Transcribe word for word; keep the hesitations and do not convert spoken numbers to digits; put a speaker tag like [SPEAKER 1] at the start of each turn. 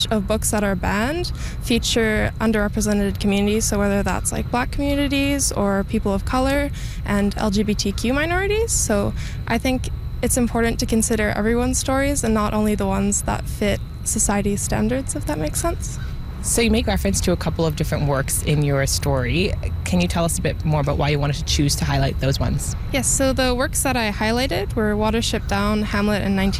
[SPEAKER 1] of books that are banned feature underrepresented communities, so whether that's like Black communities or people of color and L G B T Q minorities. So I think it's important to consider everyone's stories and not only the ones that fit society's standards, if that makes sense.
[SPEAKER 2] So you make reference to a couple of different works in your story. Can you tell us a bit more about why you wanted to choose to highlight those ones?
[SPEAKER 1] Yes, so the works that I highlighted were Watership Down, Hamlet, and nineteen